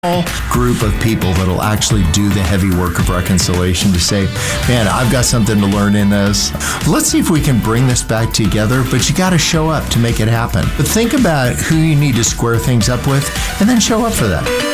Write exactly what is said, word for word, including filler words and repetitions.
Group of people that'll actually do the heavy work of reconciliation to say, man, I've got something to learn in this. Let's see if we can bring this back together, but you got to show up to make it happen. But think about who you need to square things up with and then show up for that.